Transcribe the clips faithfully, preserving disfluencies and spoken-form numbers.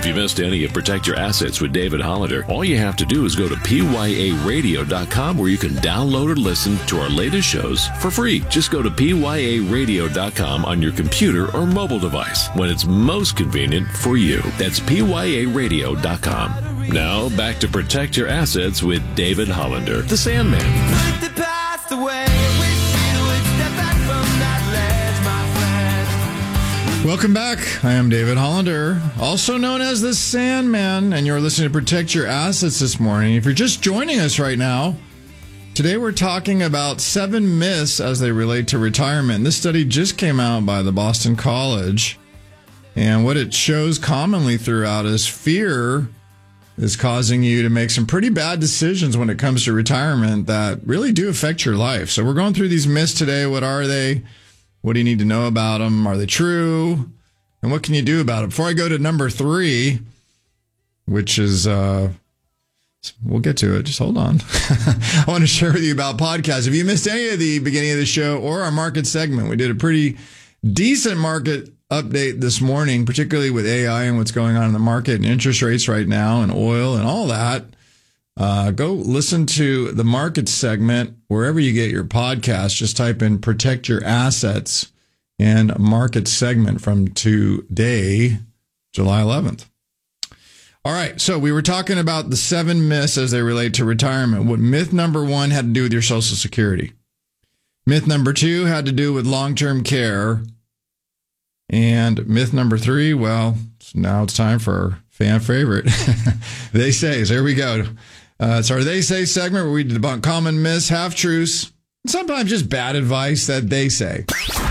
you missed any of Protect Your Assets with David Hollander, all you have to do is go to P Y A radio dot com where you can download or listen to our latest shows for free. Just go to P Y A radio dot com on your computer or mobile device when it's most convenient for you. That's P Y A radio dot com. Now, back to Protect Your Assets with David Hollander, the Sandman. Put the past away. Step back from that ledge, my friend. Welcome back. I am David Hollander, also known as the Sandman, and you're listening to Protect Your Assets this morning. If you're just joining us right now, today we're talking about seven myths as they relate to retirement. This study just came out by the Boston College, and what it shows commonly throughout is fear is causing you to make some pretty bad decisions when it comes to retirement that really do affect your life. So we're going through these myths today. What are they? What do you need to know about them? Are they true? And what can you do about it? Before I go to number three, which is, uh, we'll get to it. Just hold on. I want to share with you about podcasts. If you missed any of the beginning of the show or our market segment, we did a pretty decent market update this morning, particularly with A I and what's going on in the market and interest rates right now and oil and all that. Uh, go listen to the market segment wherever you get your podcast. Just type in Protect Your Assets and market segment from today, July eleventh. All right. So we were talking about the seven myths as they relate to retirement. What myth number one had to do with your Social Security. Myth number two had to do with long-term care. And myth number three, well, now it's time for our fan favorite. They say. So here we go. Uh, it's our They Say segment where we debunk common myths, half-truths, and sometimes just bad advice that they say.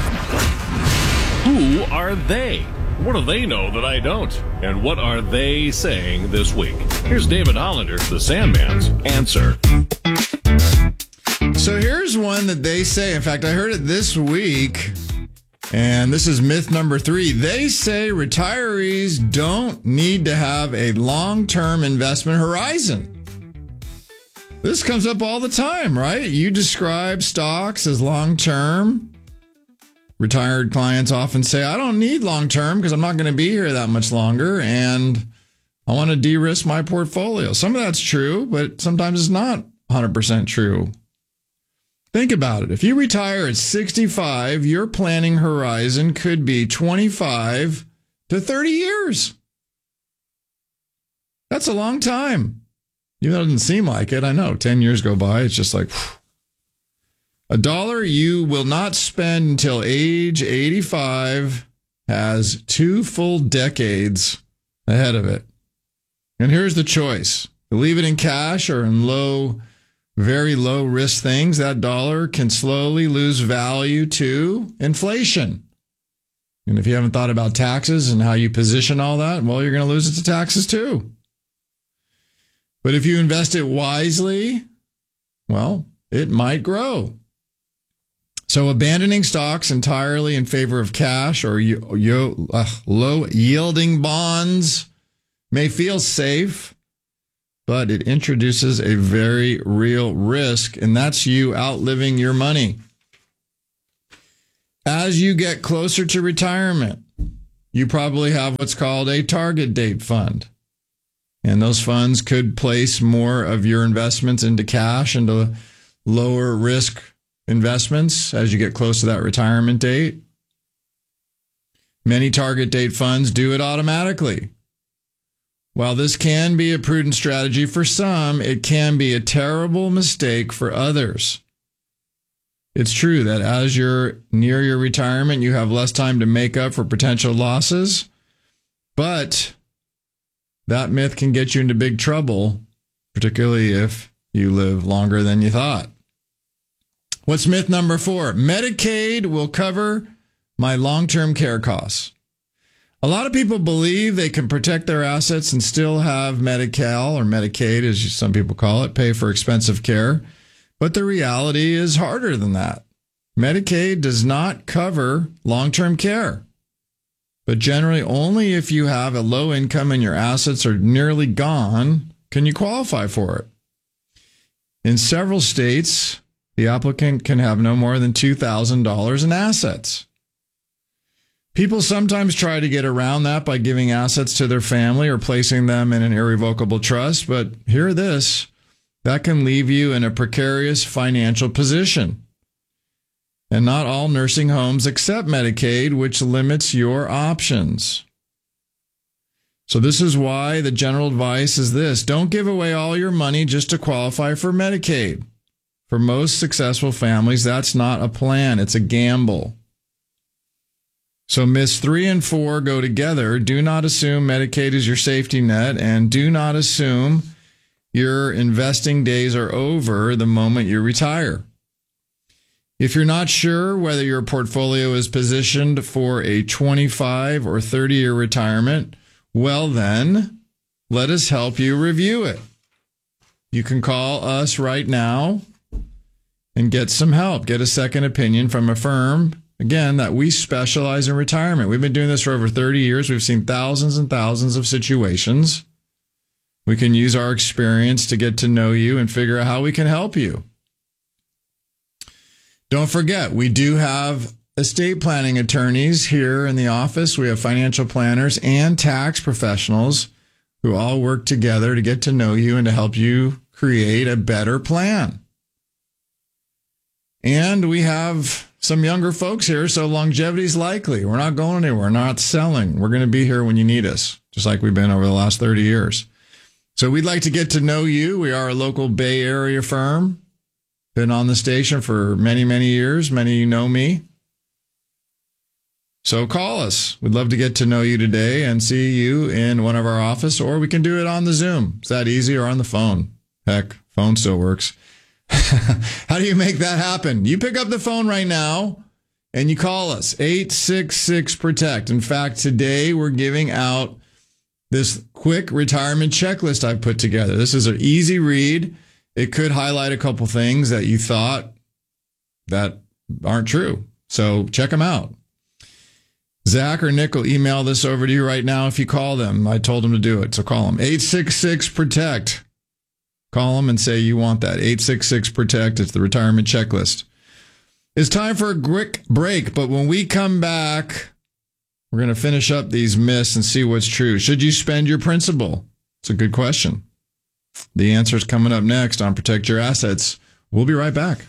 Who are they? What do they know that I don't? And what are they saying this week? Here's David Hollander, the Sandman's answer. So here's one that they say. In fact, I heard it this week. And this is myth number three. They say retirees don't need to have a long-term investment horizon. This comes up all the time, right? You describe stocks as long-term. Retired clients often say, I don't need long-term because I'm not going to be here that much longer, and I want to de-risk my portfolio. Some of that's true, but sometimes it's not one hundred percent true. Think about it. If you retire at sixty-five, your planning horizon could be twenty-five to thirty years. That's a long time. Even though it doesn't seem like it, I know. ten years go by. It's just like, whew. A dollar you will not spend until age eighty-five has two full decades ahead of it. And here's the choice. You leave it in cash or in low very low risk things, that dollar can slowly lose value to inflation. And if you haven't thought about taxes and how you position all that, well, you're going to lose it to taxes too. But if you invest it wisely, well, it might grow. So abandoning stocks entirely in favor of cash or yo, yo, uh, low yielding bonds may feel safe, but it introduces a very real risk, and that's you outliving your money. As you get closer to retirement, you probably have what's called a target date fund. And those funds could place more of your investments into cash, into lower risk investments as you get close to that retirement date. Many target date funds do it automatically. While this can be a prudent strategy for some, it can be a terrible mistake for others. It's true that as you're near your retirement, you have less time to make up for potential losses, but that myth can get you into big trouble, particularly if you live longer than you thought. What's myth number four? Medicaid will cover my long-term care costs. A lot of people believe they can protect their assets and still have Medi-Cal, or Medicaid, as some people call it, pay for expensive care. But the reality is harder than that. Medicaid does not cover long-term care. But generally, only if you have a low income and your assets are nearly gone can you qualify for it. In several states, the applicant can have no more than two thousand dollars in assets. People sometimes try to get around that by giving assets to their family or placing them in an irrevocable trust, but hear this, that can leave you in a precarious financial position. And not all nursing homes accept Medicaid, which limits your options. So this is why the general advice is this: don't give away all your money just to qualify for Medicaid. For most successful families, that's not a plan. It's a gamble. So myths three and four go together. Do not assume Medicaid is your safety net, and do not assume your investing days are over the moment you retire. If you're not sure whether your portfolio is positioned for a twenty-five or thirty year retirement, well then, let us help you review it. You can call us right now and get some help. Get a second opinion from a firm, again, that we specialize in retirement. We've been doing this for over thirty years. We've seen thousands and thousands of situations. We can use our experience to get to know you and figure out how we can help you. Don't forget, we do have estate planning attorneys here in the office. We have financial planners and tax professionals who all work together to get to know you and to help you create a better plan. And we have some younger folks here, so longevity is likely. We're not going anywhere. We're not selling. We're going to be here when you need us, just like we've been over the last thirty years. So we'd like to get to know you. We are a local Bay Area firm. Been on the station for many, many years. Many of you know me. So call us. We'd love to get to know you today and see you in one of our offices, or we can do it on the Zoom. It's that easy, or on the phone. Heck, phone still works. How do you make that happen? You pick up the phone right now and you call us, eight six six, PROTECT. In fact, today we're giving out this quick retirement checklist I've put together. This is an easy read. It could highlight a couple things that you thought that aren't true. So check them out. Zach or Nick will email this over to you right now if you call them. I told them to do it, so call them. eight six six, PROTECT. Call them and say you want that. eight six six, PROTECT. It's the retirement checklist. It's time for a quick break, but when we come back, we're going to finish up these myths and see what's true. Should you spend your principal? It's a good question. The answer is coming up next on Protect Your Assets. We'll be right back.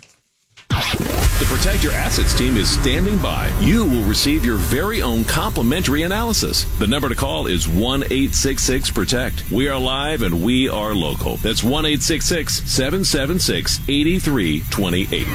The Protect Your Assets team is standing by. You will receive your very own complimentary analysis. The number to call is one eight six six, PROTECT. We are live and we are local. That's one eight six six, seven seven six, eight three two eight.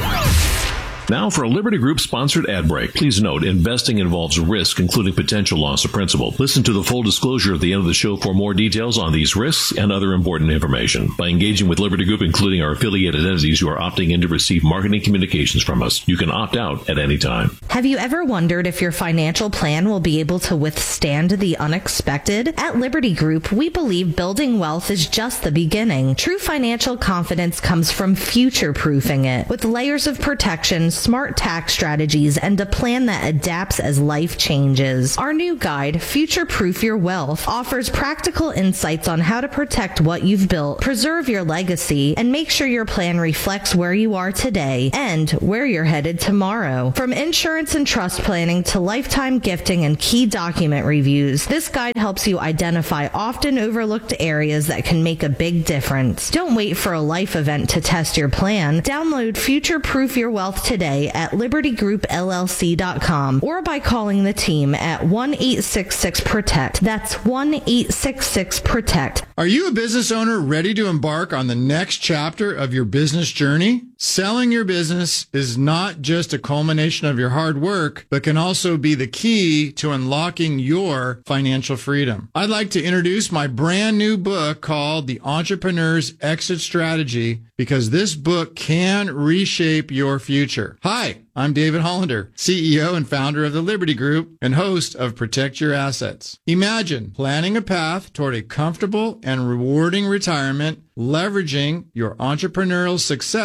Now for a Liberty Group sponsored ad break. Please note, investing involves risk, including potential loss of principal. Listen to the full disclosure at the end of the show for more details on these risks and other important information. By engaging with Liberty Group, including our affiliated entities, you are opting in to receive marketing communications from us. You can opt out at any time. Have you ever wondered if your financial plan will be able to withstand the unexpected? At Liberty Group, we believe building wealth is just the beginning. True financial confidence comes from future-proofing it, with layers of protection, smart tax strategies, and a plan that adapts as life changes. Our new guide, Future Proof Your Wealth, offers practical insights on how to protect what you've built, preserve your legacy, and make sure your plan reflects where you are today and where you're headed tomorrow. From insurance and trust planning to lifetime gifting and key document reviews, this guide helps you identify often overlooked areas that can make a big difference. Don't wait for a life event to test your plan. Download Future Proof Your Wealth today at liberty group L L C dot com or by calling the team at one eight six six, PROTECT. That's one eight six six, PROTECT. Are you a business owner ready to embark on the next chapter of your business journey? Selling your business is not just a culmination of your hard work, but can also be the key to unlocking your financial freedom. I'd like to introduce my brand new book called The Entrepreneur's Exit Strategy, because this book can reshape your future. Hi, I'm David Hollander, C E O and founder of the Liberty Group and host of Protect Your Assets. Imagine planning a path toward a comfortable and rewarding retirement, leveraging your entrepreneurial success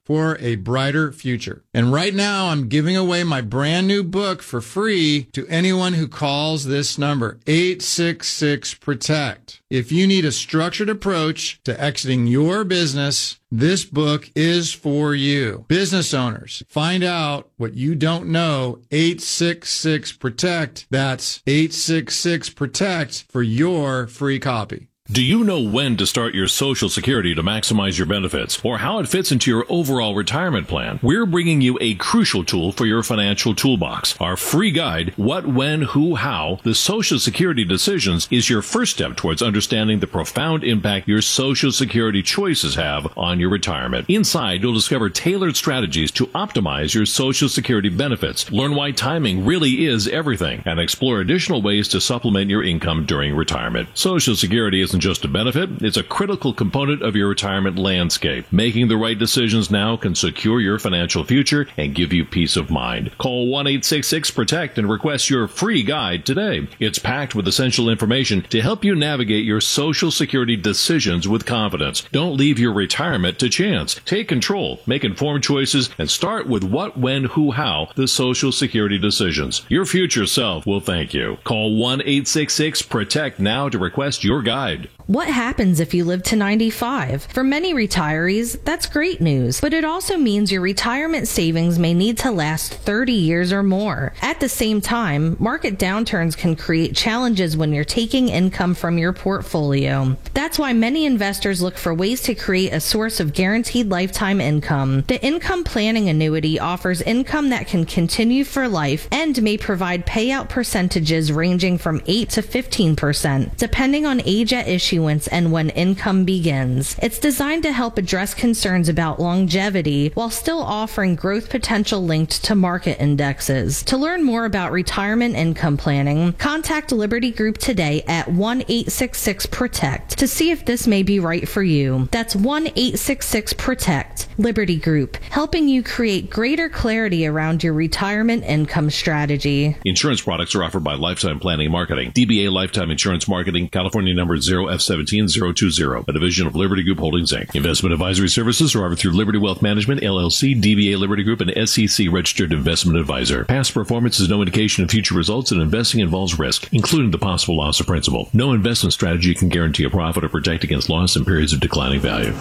for a brighter future. And right now, I'm giving away my brand new book for free to anyone who calls this number, eight six six, PROTECT. If you need a structured approach to exiting your business, this book is for you. Business owners, find out what you don't know. eight six six, PROTECT. That's eight six six, PROTECT for your free copy. Do you know when to start your Social Security to maximize your benefits, or how it fits into your overall retirement plan? We're bringing you a crucial tool for your financial toolbox. Our free guide, What, When, Who, How, the Social Security Decisions, is your first step towards understanding the profound impact your Social Security choices have on your retirement. Inside, you'll discover tailored strategies to optimize your Social Security benefits, learn why timing really is everything, and explore additional ways to supplement your income during retirement. Social Security is isn't just a benefit, it's a critical component of your retirement landscape. Making the right decisions now can secure your financial future and give you peace of mind. Call one eight six six, PROTECT and request your free guide today. It's packed with essential information to help you navigate your Social Security decisions with confidence. Don't leave your retirement to chance. Take control, make informed choices, and start with What, When, Who, How, the Social Security Decisions. Your future self will thank you. Call one eight six six, PROTECT now to request your guide. What happens if you live to ninety-five? For many retirees, that's great news, but it also means your retirement savings may need to last thirty years or more. At the same time, market downturns can create challenges when you're taking income from your portfolio. That's why many investors look for ways to create a source of guaranteed lifetime income. The Income Planning Annuity offers income that can continue for life and may provide payout percentages ranging from eight to fifteen percent, depending on age at issuance and when income begins. It's designed to help address concerns about longevity while still offering growth potential linked to market indexes. To learn more about retirement income planning, contact Liberty Group today at one eight six six, PROTECT to see if this may be right for you. That's one eight six six, PROTECT. Liberty Group, helping you create greater clarity around your retirement income strategy. Insurance products are offered by Lifetime Planning Marketing, D B A Lifetime Insurance Marketing, California number zero F seventeen zero two zero, a division of Liberty Group Holdings, Incorporated. Investment advisory services are offered through Liberty Wealth Management, L L C, D B A Liberty Group, and S E C registered investment advisor. Past performance is no indication of future results, and investing involves risk, including the possible loss of principal. No investment strategy can guarantee a profit or protect against loss in periods of declining value.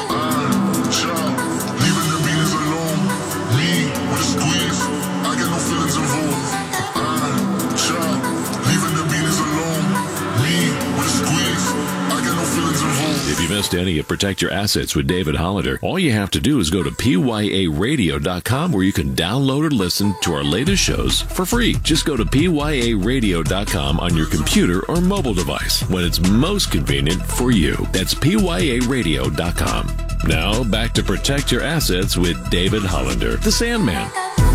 If you missed any of Protect Your Assets with David Hollander, all you have to do is go to P Y A radio dot com where you can download or listen to our latest shows for free. Just go to P Y A radio dot com on your computer or mobile device when it's most convenient for you. That's P Y A radio dot com. Now, back to Protect Your Assets with David Hollander, the Sandman.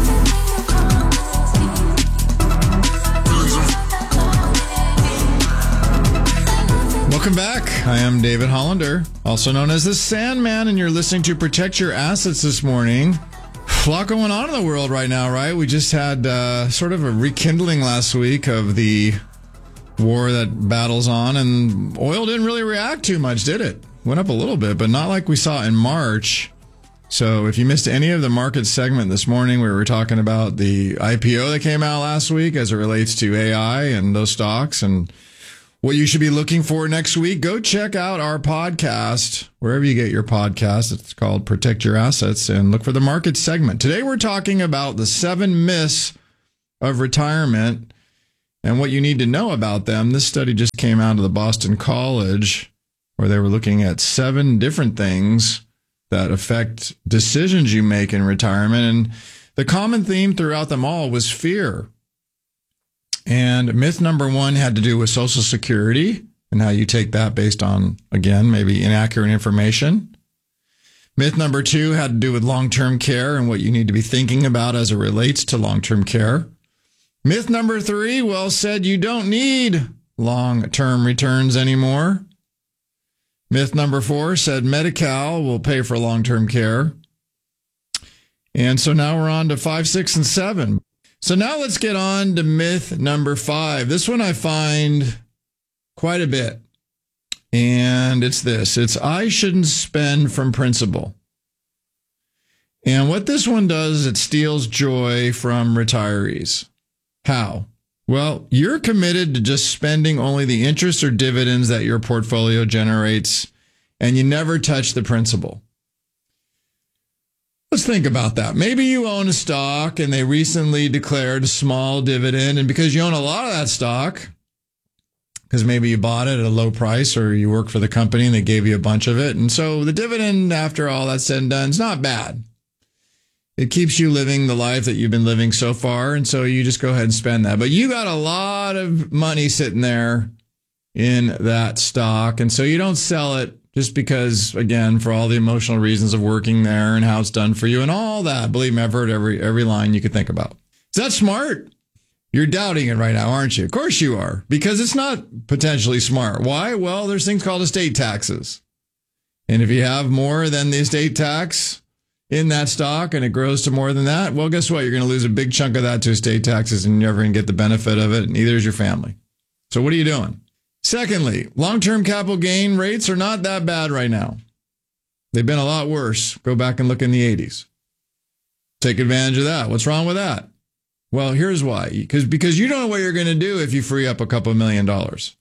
Welcome back. I am David Hollander, also known as the Sandman, and you're listening to Protect Your Assets this morning. A lot going on in the world right now, right? We just had uh, sort of a rekindling last week of the war that battles on, and oil didn't really react too much, did it? Went up a little bit, but not like we saw in March. So if you missed any of the market segment this morning, we were talking about the I P O that came out last week as it relates to A I and those stocks and what you should be looking for next week. Go check out our podcast, wherever you get your podcast. It's called Protect Your Assets, and look for the market segment. Today we're talking about the seven myths of retirement and what you need to know about them. This study just came out of the Boston College, where they were looking at seven different things that affect decisions you make in retirement. And the common theme throughout them all was fear. And myth number one had to do with Social Security and how you take that based on, again, maybe inaccurate information. Myth number two had to do with long-term care and what you need to be thinking about as it relates to long-term care. Myth number three, well, said you don't need long-term returns anymore. Myth number four said Medi-Cal will pay for long-term care. And so now we're on to five, six, and seven. So now let's get on to myth number five. This one I find quite a bit. And it's this. It's I shouldn't spend from principal. And what this one does, it steals joy from retirees. How? Well, you're committed to just spending only the interest or dividends that your portfolio generates, and you never touch the principal. Let's think about that. Maybe you own a stock and they recently declared a small dividend, and because you own a lot of that stock, because maybe you bought it at a low price or you work for the company and they gave you a bunch of it, and so the dividend, after all that's said and done, is not bad. It keeps you living the life that you've been living so far, and so you just go ahead and spend that. But you got a lot of money sitting there in that stock, and so you don't sell it just because, again, for all the emotional reasons of working there and how it's done for you and all that. Believe me, I've heard every every line you could think about. Is that smart? You're doubting it right now, aren't you? Of course you are, because it's not potentially smart. Why? Well, there's things called estate taxes. And if you have more than the estate tax in that stock and it grows to more than that, well, guess what? You're going to lose a big chunk of that to estate taxes and you're never going to get the benefit of it, and neither is your family. So what are you doing? Secondly, long-term capital gain rates are not that bad right now. They've been a lot worse. Go back and look in the eighties. Take advantage of that. What's wrong with that? Well, here's why. Because because you don't know what you're going to do if you free up a couple million dollars.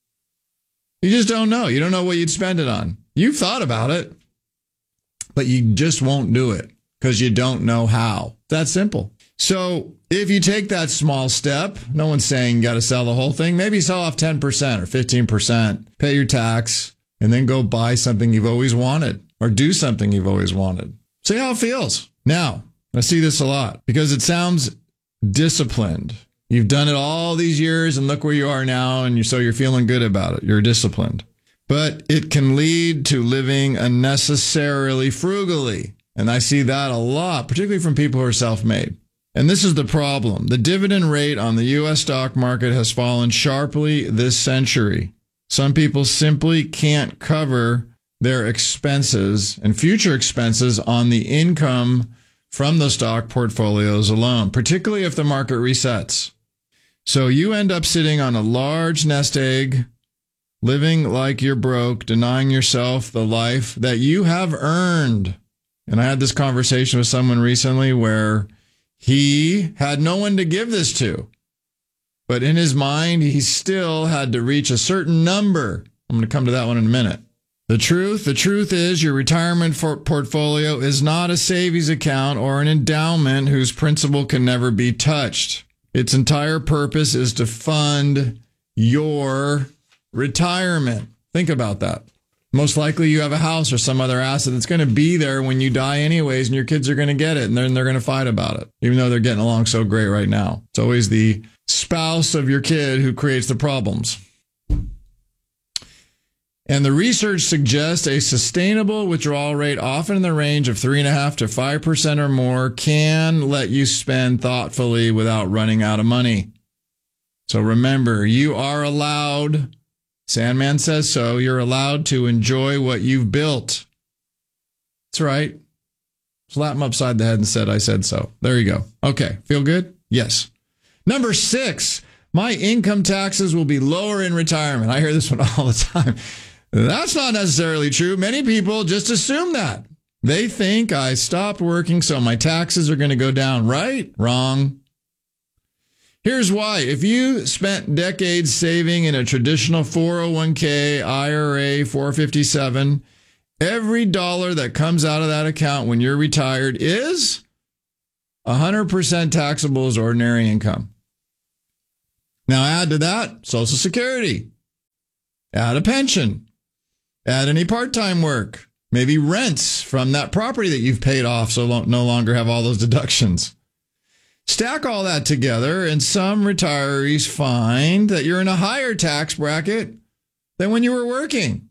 You just don't know. You don't know what you'd spend it on. You've thought about it, but you just won't do it because you don't know how. That's simple. So if you take that small step, no one's saying you got to sell the whole thing. Maybe sell off ten percent or fifteen percent, pay your tax, and then go buy something you've always wanted or do something you've always wanted. See how it feels. Now, I see this a lot because it sounds disciplined. You've done it all these years and look where you are now, and you're, so you're feeling good about it. You're disciplined. But it can lead to living unnecessarily frugally. And I see that a lot, particularly from people who are self-made. And this is the problem. The dividend rate on the U S stock market has fallen sharply this century. Some people simply can't cover their expenses and future expenses on the income from the stock portfolios alone, particularly if the market resets. So you end up sitting on a large nest egg, living like you're broke, denying yourself the life that you have earned. And I had this conversation with someone recently where he had no one to give this to. But in his mind, he still had to reach a certain number. I'm going to come to that one in a minute. The truth, the truth is your retirement for portfolio is not a savings account or an endowment whose principal can never be touched. Its entire purpose is to fund your retirement. Think about that. Most likely you have a house or some other asset that's going to be there when you die anyways, and your kids are going to get it, and then they're going to fight about it, even though they're getting along so great right now. It's always the spouse of your kid who creates the problems. And the research suggests a sustainable withdrawal rate, often in the range of three point five to five percent or more, can let you spend thoughtfully without running out of money. So remember, you are allowed, Sandman says so, you're allowed to enjoy what you've built. That's right. Slap him upside the head and said, I said so. There you go. Okay. Feel good? Yes. Number six, my income taxes will be lower in retirement. I hear this one all the time. That's not necessarily true. Many people just assume that. They think I stopped working, so my taxes are going to go down. Right? Wrong. Here's why. If you spent decades saving in a traditional four oh one k, I R A, four fifty-seven, every dollar that comes out of that account when you're retired is one hundred percent taxable as ordinary income. Now add to that Social Security. Add a pension. Add any part-time work. Maybe rents from that property that you've paid off so lo- no longer have all those deductions. Stack all that together, and some retirees find that you're in a higher tax bracket than when you were working.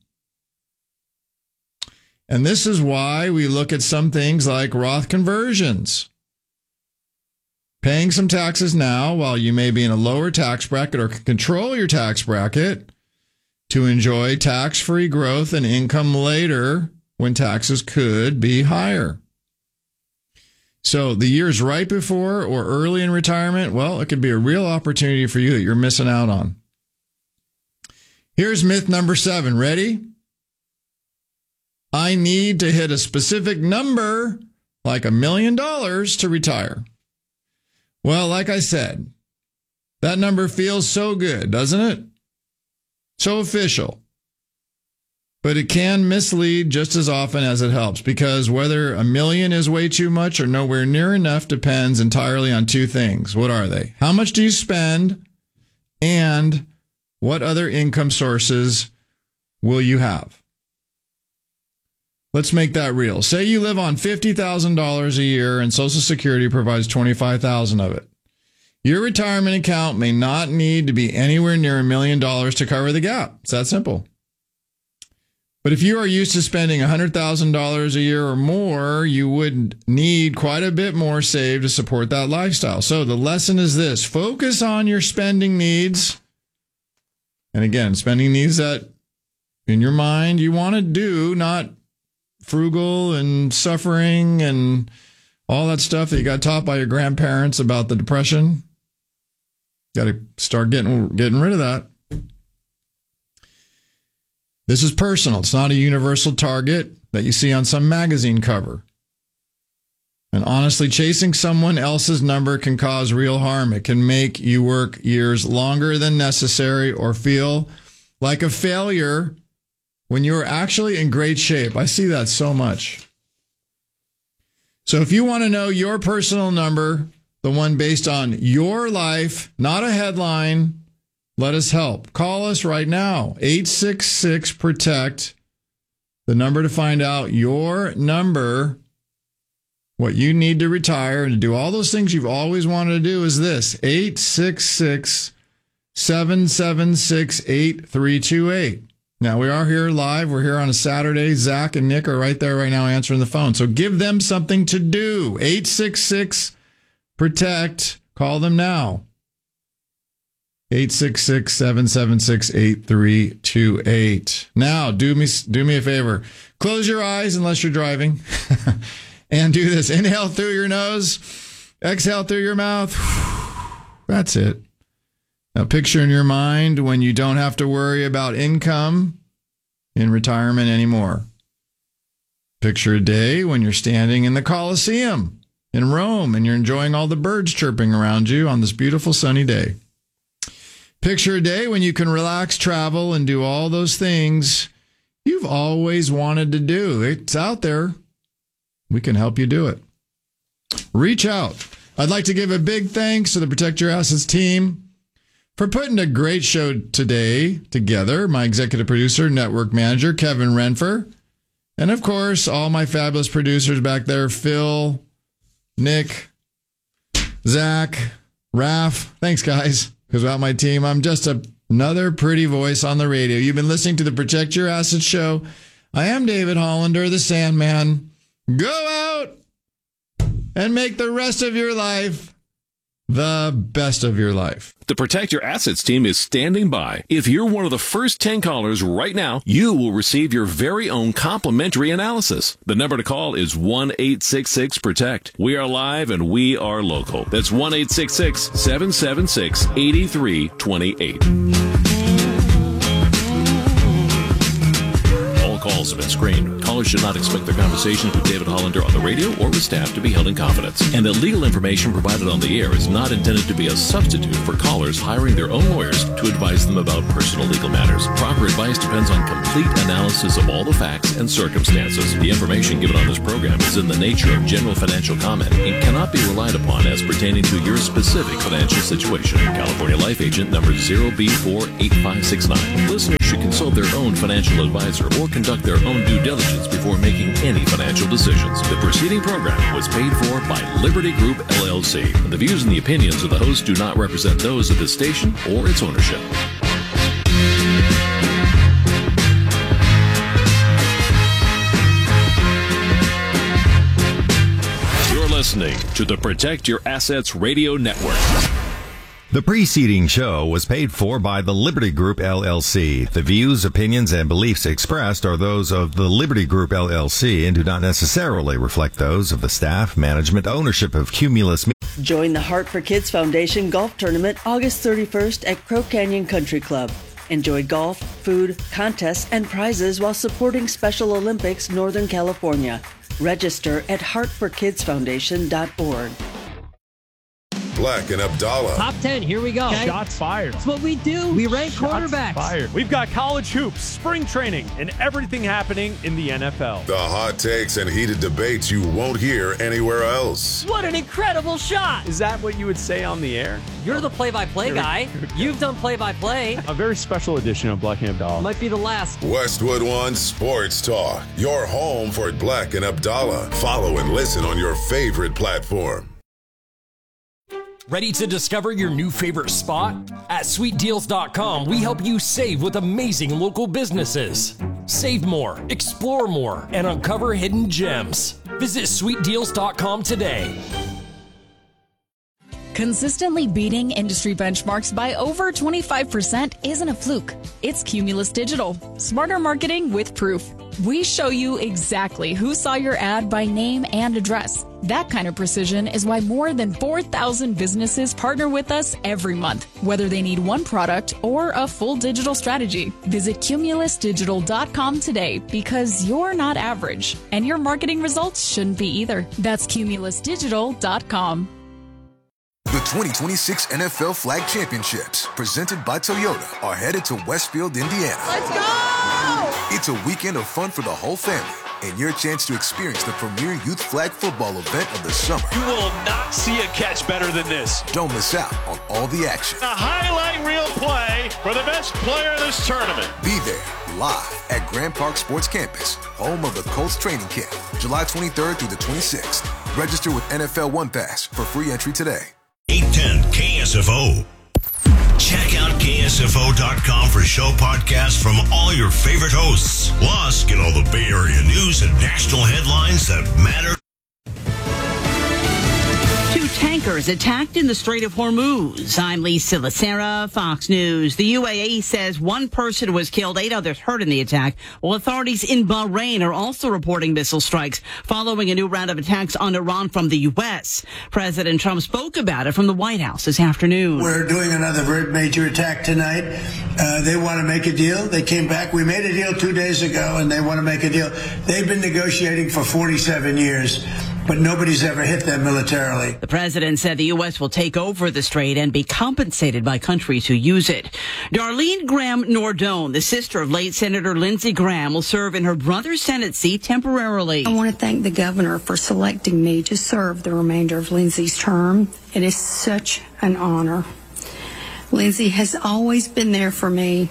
And this is why we look at some things like Roth conversions. Paying some taxes now while you may be in a lower tax bracket or can control your tax bracket to enjoy tax-free growth and income later when taxes could be higher. So the years right before or early in retirement, well, it could be a real opportunity for you that you're missing out on. Here's myth number seven. Ready? I need to hit a specific number like a million dollars to retire. Well, like I said, that number feels so good, doesn't it? So official. But it can mislead just as often as it helps, because whether a million is way too much or nowhere near enough depends entirely on two things. What are they? How much do you spend, and what other income sources will you have? Let's make that real. Say you live on fifty thousand dollars a year and Social Security provides twenty-five thousand dollars of it. Your retirement account may not need to be anywhere near a million dollars to cover the gap. It's that simple. But if you are used to spending one hundred thousand dollars a year or more, you would need quite a bit more saved to support that lifestyle. So the lesson is this: focus on your spending needs. And again, spending needs that in your mind you want to do, not frugal and suffering and all that stuff that you got taught by your grandparents about the Depression. Got to start getting getting rid of that. This is personal. It's not a universal target that you see on some magazine cover. And honestly, chasing someone else's number can cause real harm. It can make you work years longer than necessary or feel like a failure when you're actually in great shape. I see that so much. So if you want to know your personal number, the one based on your life, not a headline, let us help. Call us right now, eight six six, PROTECT. The number to find out your number, what you need to retire and to do all those things you've always wanted to do is this, eight six six, seven seven six, eight three two eight. Now, we are here live. We're here on a Saturday. Zach and Nick are right there right now answering the phone. So give them something to do. eight six six, PROTECT. Call them now. eight six six, seven seven six, eight three two eight. Now, do me, do me a favor. Close your eyes unless you're driving. And do this. Inhale through your nose. Exhale through your mouth. That's it. Now, picture in your mind when you don't have to worry about income in retirement anymore. Picture a day when you're standing in the Colosseum in Rome and you're enjoying all the birds chirping around you on this beautiful sunny day. Picture a day when you can relax, travel, and do all those things you've always wanted to do. It's out there. We can help you do it. Reach out. I'd like to give a big thanks to the Protect Your Assets team for putting a great show today together. My executive producer, network manager, Kevin Renfer. And of course, all my fabulous producers back there, Phil, Nick, Zach, Raph. Thanks, guys. Because without my team, I'm just a, another pretty voice on the radio. You've been listening to the Protect Your Assets show. I am David Hollander, the Sandman. Go out and make the rest of your life the best of your life. The Protect Your Assets team is standing by. If you're one of the first ten callers right now, you will receive your very own complimentary analysis. The number to call is one eight six six, PROTECT. We are live and we are local. That's one eight six six, seven seven six, eight three two eight. Calls have been screened. Callers should not expect their conversations with David Hollander on the radio or with staff to be held in confidence. And the legal information provided on the air is not intended to be a substitute for callers hiring their own lawyers to advise them about personal legal matters. Proper advice depends on complete analysis of all the facts and circumstances. The information given on this program is in the nature of general financial comment and cannot be relied upon as pertaining to your specific financial situation. California Life Agent number zero B four eight five six nine. Listeners should consult their own financial advisor or conduct their own due diligence before making any financial decisions. The preceding program was paid for by Liberty Group, L L C. The views and the opinions of the host do not represent those of the station or its ownership. You're listening to the Protect Your Assets Radio Network. The preceding show was paid for by the Liberty Group, L L C. The views, opinions, and beliefs expressed are those of the Liberty Group, L L C, and do not necessarily reflect those of the staff, management, ownership of Cumulus. Join the Heart for Kids Foundation Golf Tournament August thirty-first at Crow Canyon Country Club. Enjoy golf, food, contests, and prizes while supporting Special Olympics Northern California. Register at heart for kids foundation dot org. Black and Abdallah. Top ten, here we go. Okay. Shots fired. That's what we do. We rank Shots quarterbacks. Fired. We've got college hoops, spring training, and everything happening in the N F L. The hot takes and heated debates you won't hear anywhere else. What an incredible shot. Is that what you would say on the air? You're the play-by-play guy. You've done play-by-play. A very special edition of Black and Abdallah. Might be the last. Westwood One Sports Talk. Your home for Black and Abdallah. Follow and listen on your favorite platform. Ready to discover your new favorite spot? At sweet deals dot com, we help you save with amazing local businesses. Save more, explore more, and uncover hidden gems. Visit sweet deals dot com today. Consistently beating industry benchmarks by over twenty-five percent isn't a fluke. It's Cumulus Digital. Smarter marketing with proof. We show you exactly who saw your ad by name and address. That kind of precision is why more than four thousand businesses partner with us every month, whether they need one product or a full digital strategy. Visit cumulus digital dot com today because you're not average, and your marketing results shouldn't be either. That's cumulus digital dot com. The twenty twenty-six N F L Flag Championships, presented by Toyota, are headed to Westfield, Indiana. Let's go! It's a weekend of fun for the whole family and your chance to experience the premier youth flag football event of the summer. You will not see a catch better than this. Don't miss out on all the action. A highlight reel play for the best player in this tournament. Be there live at Grand Park Sports Campus, home of the Colts training camp, July twenty-third through the twenty-sixth. Register with N F L One Pass for free entry today. eight ten K S F O. Check out K S F O dot com for show podcasts from all your favorite hosts. Plus, get all the Bay Area news and national headlines that matter. Two tankers attacked in the Strait of Hormuz. I'm Lisa Lacera, Fox News. The U A E says one person was killed, eight others hurt in the attack, while authorities in Bahrain are also reporting missile strikes following a new round of attacks on Iran from the U S. President Trump spoke about it from the White House this afternoon. We're doing another very major attack tonight. Uh, they want to make a deal. They came back. We made a deal two days ago, and they want to make a deal. They've been negotiating for forty-seven years. But nobody's ever hit them militarily. The president said the U S will take over the strait and be compensated by countries who use it. Darlene Graham Nordone, the sister of late Senator Lindsey Graham, will serve in her brother's Senate seat temporarily. I want to thank the governor for selecting me to serve the remainder of Lindsey's term. It is such an honor. Lindsey has always been there for me,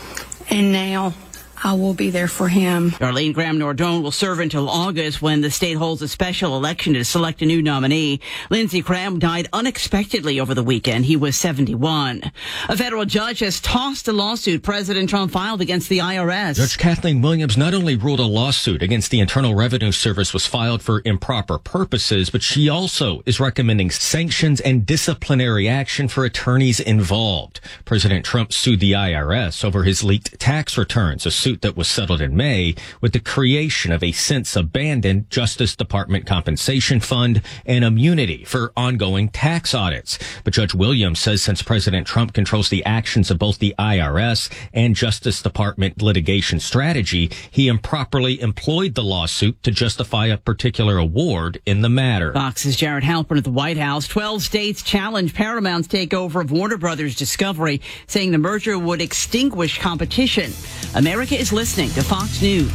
and now I will be there for him. Darlene Graham Nordone will serve until August when the state holds a special election to select a new nominee. Lindsey Graham died unexpectedly over the weekend. He was seventy-one. A federal judge has tossed a lawsuit President Trump filed against the I R S. Judge Kathleen Williams not only ruled a lawsuit against the Internal Revenue Service was filed for improper purposes, but she also is recommending sanctions and disciplinary action for attorneys involved. President Trump sued the I R S over his leaked tax returns, a suit that was settled in May with the creation of a since abandoned Justice Department compensation fund and immunity for ongoing tax audits. But Judge Williams says since President Trump controls the actions of both the I R S and Justice Department litigation strategy, he improperly employed the lawsuit to justify a particular award in the matter. Fox's Jared Halpern at the White House. Twelve states challenge Paramount's takeover of Warner Brothers Discovery, saying the merger would extinguish competition. America is listening to Fox News.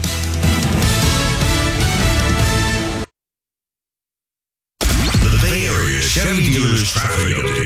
The Bay Area Chevy Dealers Traffic Update.